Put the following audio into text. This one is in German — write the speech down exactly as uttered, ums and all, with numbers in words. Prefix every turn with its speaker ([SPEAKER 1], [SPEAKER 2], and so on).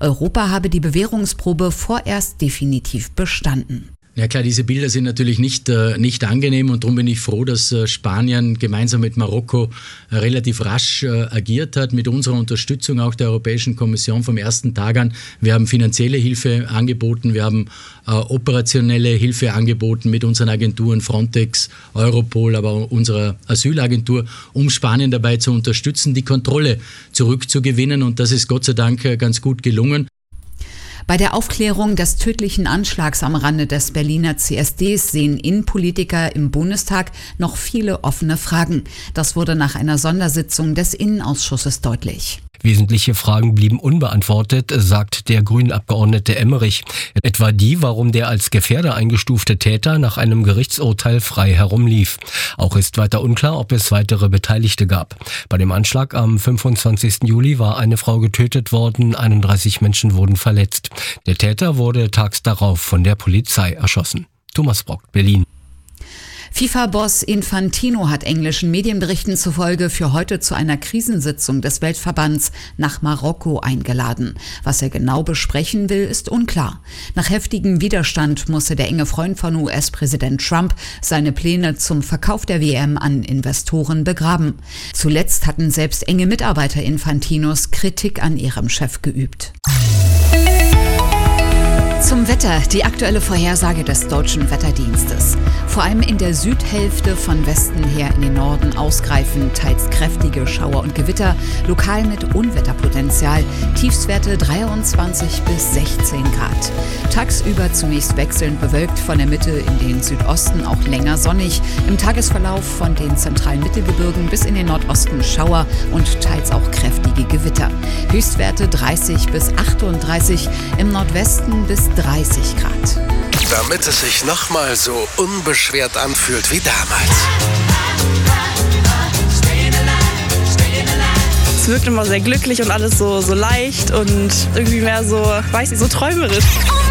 [SPEAKER 1] Europa habe die Bewährungsprobe vorerst definitiv bestanden.
[SPEAKER 2] Ja klar, diese Bilder sind natürlich nicht, äh, nicht angenehm und darum bin ich froh, dass äh, Spanien gemeinsam mit Marokko äh, relativ rasch äh, agiert hat, mit unserer Unterstützung auch der Europäischen Kommission vom ersten Tag an. Wir haben finanzielle Hilfe angeboten, wir haben äh, operationelle Hilfe angeboten mit unseren Agenturen Frontex, Europol, aber auch unserer Asylagentur, um Spanien dabei zu unterstützen, die Kontrolle zurückzugewinnen und das ist Gott sei Dank äh, ganz gut gelungen.
[SPEAKER 1] Bei der Aufklärung des tödlichen Anschlags am Rande des Berliner C S Ds sehen Innenpolitiker im Bundestag noch viele offene Fragen. Das wurde nach einer Sondersitzung des Innenausschusses deutlich.
[SPEAKER 3] Wesentliche Fragen blieben unbeantwortet, sagt der Grünen-Abgeordnete Emmerich. Etwa die, warum der als Gefährder eingestufte Täter nach einem Gerichtsurteil frei herumlief. Auch ist weiter unklar, ob es weitere Beteiligte gab. Bei dem Anschlag am fünfundzwanzigsten Juli war eine Frau getötet worden, einunddreißig Menschen wurden verletzt. Der Täter wurde tags darauf von der Polizei erschossen. Thomas Brock, Berlin.
[SPEAKER 1] FIFA-Boss Infantino hat englischen Medienberichten zufolge für heute zu einer Krisensitzung des Weltverbands nach Marokko eingeladen. Was er genau besprechen will, ist unklar. Nach heftigem Widerstand musste der enge Freund von U S-Präsident Trump seine Pläne zum Verkauf der W M an Investoren begraben. Zuletzt hatten selbst enge Mitarbeiter Infantinos Kritik an ihrem Chef geübt. Zum Wetter, die aktuelle Vorhersage des Deutschen Wetterdienstes. Vor allem in der Südhälfte von Westen her in den Norden ausgreifen teils kräftige Schauer und Gewitter, lokal mit Unwetterpotenzial, Tiefstwerte dreiundzwanzig bis sechzehn Grad. Tagsüber zunächst wechselnd bewölkt, von der Mitte in den Südosten auch länger sonnig, im Tagesverlauf von den zentralen Mittelgebirgen bis in den Nordosten Schauer und teils auch kräftige Gewitter. Höchstwerte dreißig bis achtunddreißig, im Nordwesten bis dreißig Grad.
[SPEAKER 4] Damit es sich nochmal so unbeschwert anfühlt wie damals.
[SPEAKER 5] Es wirkt immer sehr glücklich und alles so, so leicht und irgendwie mehr so, weiß ich, so träumerisch.